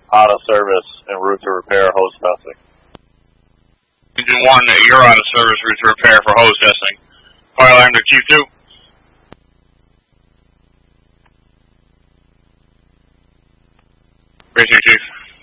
out of service en route to repair hose testing. Engine 1, you're out of service route to repair for hose testing. Fire alarm to Q2. Racing 2.